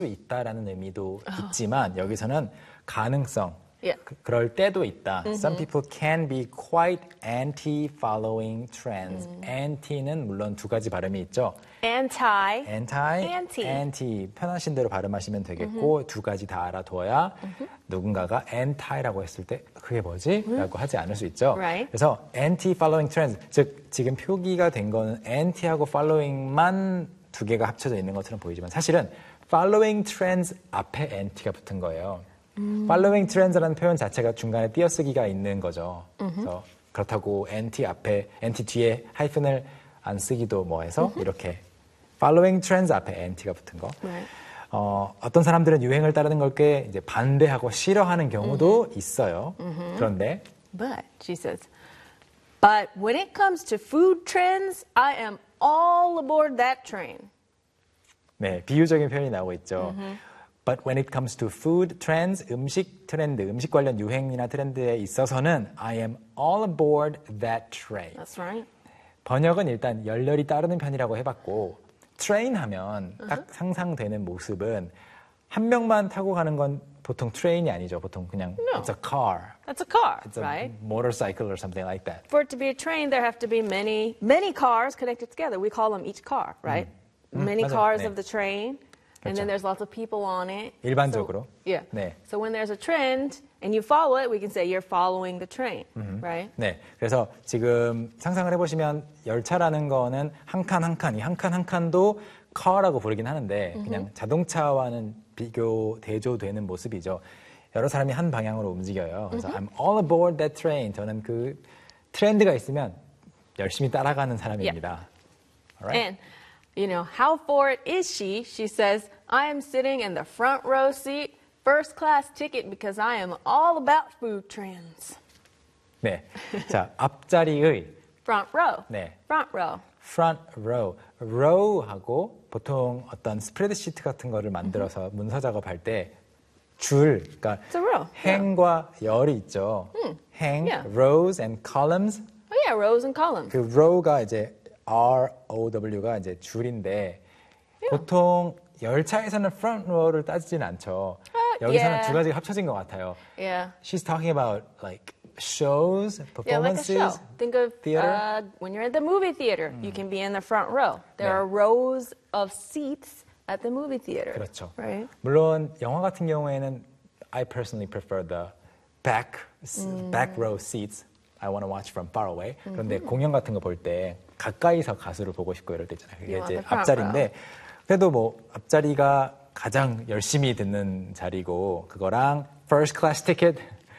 있다라는 의미도 있지만 여기서는 가능성, Yeah. 그럴 때도 있다. Some people can be quite anti-following trends. Anti는 물론 두 가지 발음이 있죠. Anti. anti. 편하신 대로 발음하시면 되겠고 두 가지 다 알아둬야 누군가가 anti라고 했을 때 그게 뭐지? 라고 하지 않을 수 있죠. Right. 그래서 anti-following trends, 즉 지금 표기가 된 거는 anti하고 following만 두 개가 합쳐져 있는 것처럼 보이지만 사실은 following trends 앞에 anti가 붙은 거예요. following trends라는 표현 자체가 중간에 띄어쓰기가 있는 거죠. 그래서 그렇다고 anti 앞에, anti 뒤에 하이픈을 안 쓰기도 뭐해서 이렇게 following trends 앞에 anti가 붙은 거. Right. 어떤 사람들은 유행을 따르는 걸 꽤 이제 반대하고 싫어하는 경우도 있어요. 그런데 But, she says, but when it comes to food trends, I am all aboard that train. 네, 비유적인 표현이 나오고 있죠. But when it comes to food trends, 음식 트렌드, 음식 관련 유행이나 트렌드에 있어서는 I am all aboard that train. That's right. 번역은 일단 열렬히 따르는 편이라고 해봤고 train 하면 딱 상상되는 모습은 한 명만 타고 가는 건 보통 트레인이 아니죠. 보통 그냥 No. it's a car. That's a car, It's a right? motorcycle or something like that. For it to be a train, there have to be many cars connected together. We call them each car, right? Many 맞아요. cars 네. of the train, and then 그렇죠. there's lots of people on it. 일반적으로. So, yeah. 네. So when there's a trend and you follow it, we can say you're following the train, right? 네, 그래서 지금 상상을 해보시면 열차라는 거는 한 칸 한 칸, 이 한 칸 한 칸도 car라고 부르긴 하는데 그냥 자동차와는 대조되는 모습이죠. 여러 사람이 한 방향으로 움직여요. 그래서 I'm all aboard that train. 저는 그 트렌드가 있으면 열심히 따라가는 사람입니다. Alright? And, you know, how for it is she? She says, I am sitting in the front row seat, first class ticket because I am all about food trends. 네, 자 앞자리의 Front row. 네. Front row. front row, row하고 보통 어떤 스프레드시트 같은 거를 만들어서 문서 작업할 때 줄, 그러니까 It's a row. 행과 열이 있죠. 행, Yeah. rows and columns. Oh yeah, rows and columns. 그 row가 이제 ROW가 이제 줄인데 보통 열차에서는 front row를 따지진 않죠. 여기서는 yeah. 두 가지가 합쳐진 것 같아요. Yeah. She's talking about like shows, Yeah, like a performances. show. Think of theater. when you're at the movie theater, you can be in the front row. There 네. are rows of seats at the movie theater. 그렇죠. Right? 물론 영화 같은 경우에는 I personally prefer the back row seats. I want to watch from far away. 그런데 공연 같은 거 볼 때 가까이서 가수를 보고 싶고 이럴 때 있잖아요. 그게 You want 이제 the front 앞자리인데 그래도 뭐 앞자리가 가장 열심히 듣는 자리고 그거랑 first class ticket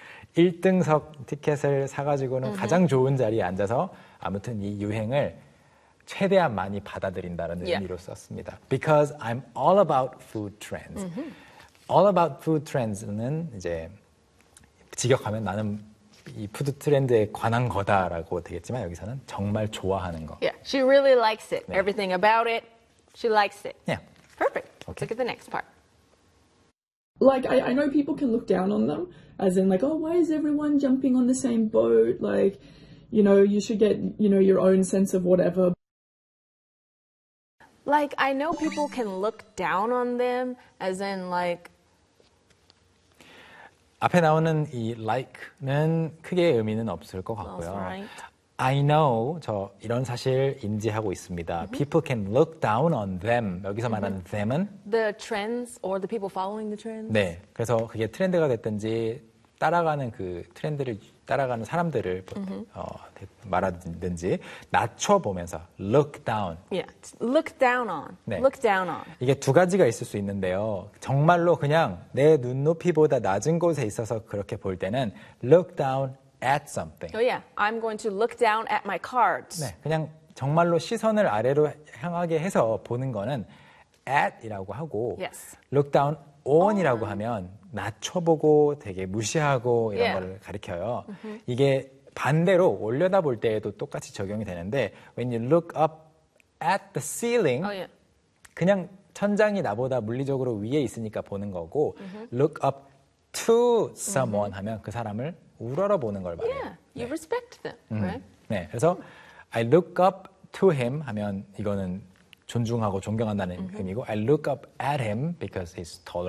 1등석 티켓을 사가지고는 가장 좋은 자리에 앉아서 아무튼 이 유행을 최대한 많이 받아들인다는 Yeah. 의미로 썼습니다. Because I'm all about food trends. All about food trends는 이제 직역하면 나는 이 푸드 트렌드에 관한 거다라고 되겠지만 여기서는 정말 좋아하는 거. Yeah. She really likes it. 네. Everything about it. She likes it. Yeah. Perfect. Let's Okay. look at the next part. Like, I know people can look down on them, as in, like, oh, why is everyone jumping on the same boat? Like, you know, you should get, you know, your own sense of whatever. Like, I know people can look down on them, as in, like, 앞에 나오는 이 like는 크게 의미는 없을 것 같고요. That's right. I know, 저 이런 사실 인지하고 있습니다. People can look down on them. 여기서 말하는 them은 the trends or the people following the trends. 네, 그래서 그게 트렌드가 됐든지 따라가는 그 트렌드를 따라가는 사람들을 말하든지 낮춰보면서 look down. Yeah. Look down on. 네. Look down on. 이게 두 가지가 있을 수 있는데요. 정말로 그냥 내 눈높이보다 낮은 곳에 있어서 그렇게 볼 때는 look down at something. Oh, yeah. I'm going to look down at my cards. 네, 그냥 정말로 시선을 아래로 향하게 해서 보는 거는 at이라고 하고 Yes. look down on이라고 하면 낮춰보고 되게 무시하고 이런 Yeah. 걸 가리켜요. 이게 반대로 올려다볼 때에도 똑같이 적용이 되는데 when you look up at the ceiling Oh, yeah. 그냥 천장이 나보다 물리적으로 위에 있으니까 보는 거고 look up to someone 하면 그 사람을 우러러 보는 걸 말해요. Yeah. You respect them, right? 네, 그래서 I look up to him 하면 이거는 존중하고 존경한다는 의미고 I look up at him because he's taller